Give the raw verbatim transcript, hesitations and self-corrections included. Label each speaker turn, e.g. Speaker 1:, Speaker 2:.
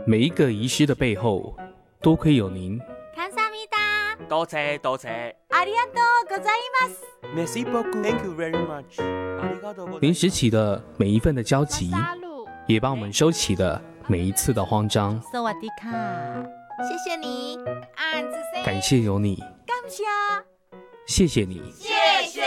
Speaker 1: 每一个遗失的背后，多亏有您。
Speaker 2: 감사합니다。
Speaker 3: 多谢多谢。
Speaker 2: ありがとうございます。
Speaker 3: Merci beaucoup. Thank you very much. ありがとうございます。
Speaker 1: 您拾起的每一份的焦急，也帮我们收起的每一次的慌张。
Speaker 2: สวัสดีค่ะ，谢谢你。
Speaker 1: 感谢有你，
Speaker 2: 感谢，
Speaker 1: 谢谢你。
Speaker 2: 谢